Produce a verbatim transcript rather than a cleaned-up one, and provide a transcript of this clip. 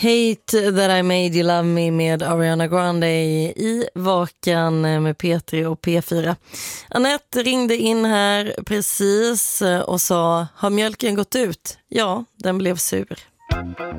Hate That I Made You Love Me med Ariana Grande i Vakan med P tre och P fyra. Annette ringde in här precis och sa, har mjölken gått ut? Ja, den blev sur.